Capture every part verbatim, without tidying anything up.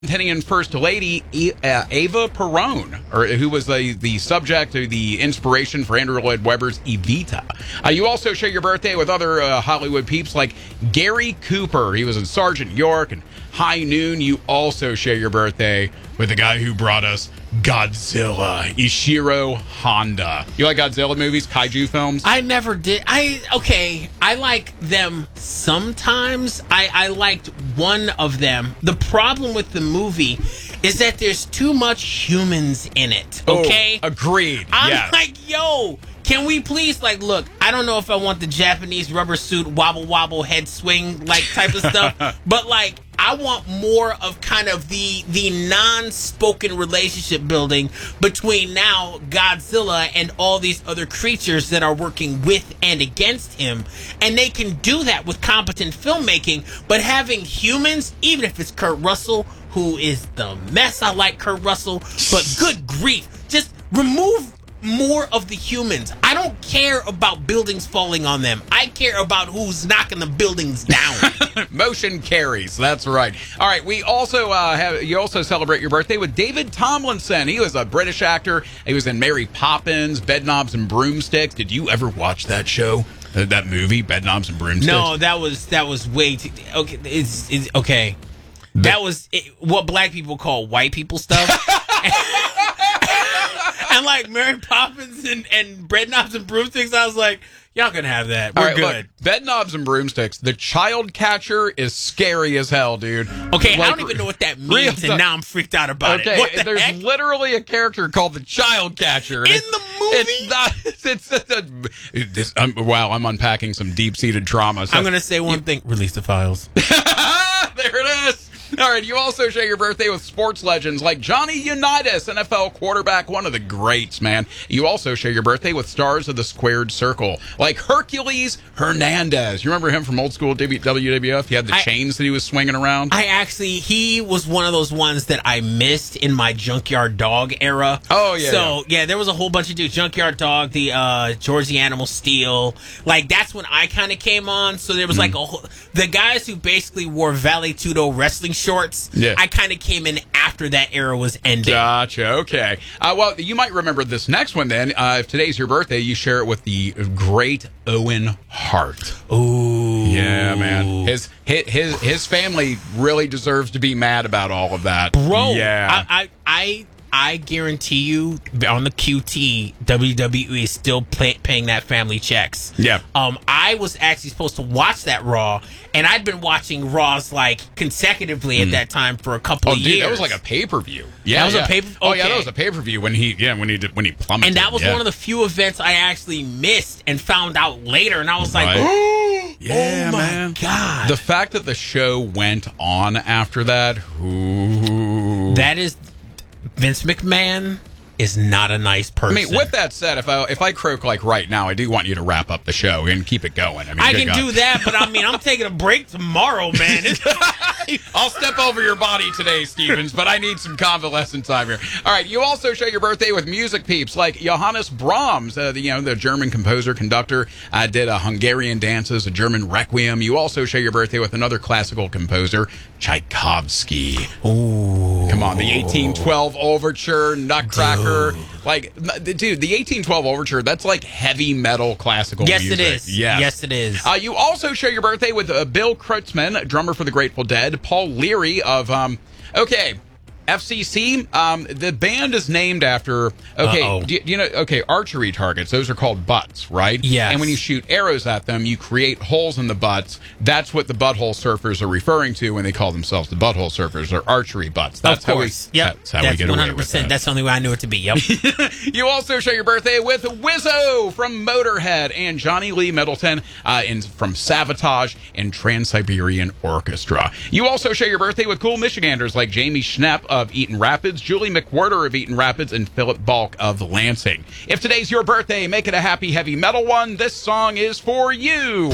Argentinian First Lady E- uh, Eva Perón, or who was the, the subject or the inspiration for Andrew Lloyd Webber's Evita. Uh, you also share your birthday with other uh, Hollywood peeps like Gary Cooper. He was in Sergeant York and High Noon. You also share your birthday with the guy who brought us Godzilla, Ishiro Honda. You like Godzilla movies, kaiju films? I never did. I okay. I like them sometimes. I, I liked one of them. The problem with the movie is that there's too much humans in it. Okay, oh, agreed. I'm yes. like, yo, can we please, like, look, I don't know if I want the Japanese rubber suit, wobble wobble, head swing, like, type of stuff, but, like, I want more of kind of the the non-spoken relationship building between now Godzilla and all these other creatures that are working with and against him. And they can do that with competent filmmaking, but having humans, even if it's Kurt Russell, who is the mess, I like Kurt Russell, but good grief, just remove more of the humans. I don't care about buildings falling on them. I care about who's knocking the buildings down. Motion carries. That's right. All right. We also uh, have you also celebrate your birthday with David Tomlinson. He was a British actor. He was in Mary Poppins, Bedknobs and Broomsticks. Did you ever watch that show? Uh, that movie, Bedknobs and Broomsticks? No, that was that was way too. Okay, it's, it's okay. The, that was it, what black people call white people stuff. And like Mary Poppins and, and Bedknobs and Broomsticks, I was like, y'all can have that. We're all right, good. Look, Bedknobs and Broomsticks, the child catcher is scary as hell, dude. Okay, like, I don't even know what that means, and now I'm freaked out about okay, it. What the there's heck? literally a character called the child catcher. In it's, the movie? It's not, it's, it's, it's a, this, um, wow, I'm unpacking some deep-seated trauma. So, I'm going to say one you, thing. Release the files. There it is. All right, you also share your birthday with sports legends like Johnny Unitas, N F L quarterback, one of the greats, man. You also share your birthday with stars of the squared circle like Hercules Hernandez. You remember him from old school W W F? He had the I, chains that he was swinging around. I actually, he was one of those ones that I missed in my Junkyard Dog era. Oh, yeah. So, yeah, yeah there was a whole bunch of dudes. Junkyard Dog, the uh, George the Animal Steel. Like, that's when I kind of came on. So there was mm-hmm. like a whole, the guys who basically wore Vale Tudo wrestling shorts. Yeah. I kind of came in after that era was ending. Gotcha. Okay. Uh, well, you might remember this next one then. Uh, if today's your birthday, you share it with the great Owen Hart. Ooh. Yeah, man. His his his, his family really deserves to be mad about all of that. Bro, yeah. I, I, I I guarantee you, on the Q T, W W E is still pay, paying that family checks. Yeah. Um, I was actually supposed to watch that Raw, and I'd been watching Raws like consecutively mm. at that time for a couple oh, of dude, years. That was like a pay per view. Yeah, that was yeah. a pay per. Okay. Oh yeah, that was a pay per view when he yeah when he did when he plummeted. And that was yeah. one of the few events I actually missed and found out later, and I was like, right. oh, yeah, oh my man. god! The fact that the show went on after that, ooh. that is. Vince McMahon is not a nice person. I mean, with that said, if I if I croak like right now, I do want you to wrap up the show and keep it going. I mean, I can God. do that, but I mean, I'm taking a break tomorrow, man. I'll step over your body today, Stevens, but I need some convalescent time here. All right, you also share your birthday with music peeps like Johannes Brahms, uh, the, you know, the German composer, conductor, uh, did a Hungarian dances, a German requiem. You also share your birthday with another classical composer, Tchaikovsky. Ooh. Come on, the eighteen twelve Overture, Nutcracker. Dude. Like, dude, the eighteen twelve Overture, that's like heavy metal classical yes, music. Yes, it is. Yes, yes it is. Uh, you also share your birthday with uh, Bill Kreutzmann, drummer for the Grateful Dead, Paul Leary of, um, okay, F C C, um, the band is named after, okay, do you, do you know, okay, archery targets, those are called butts, right? Yes. And when you shoot arrows at them, you create holes in the butts. That's what the butthole surfers are referring to when they call themselves the butthole surfers, or archery butts. That's of course. How we, yep. That's how that's we get one hundred percent. away with that. That's the only way I knew it to be, yep. You also share your birthday with Wizzo from Motorhead and Johnny Lee Middleton uh, in, from Savatage and Trans-Siberian Orchestra. You also share your birthday with cool Michiganders like Jamie Schnepp of Eaton Rapids, Julie McWhirter of Eaton Rapids, and Philip Balk of Lansing. If today's your birthday, make it a happy heavy metal one. This song is for you.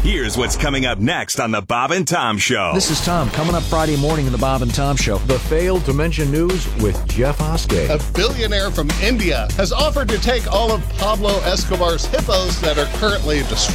Here's what's coming up next on the Bob and Tom Show. This is Tom. Coming up Friday morning in the Bob and Tom Show. The failed to mention news with Jeff Oskey. A billionaire from India has offered to take all of Pablo Escobar's hippos that are currently destroyed.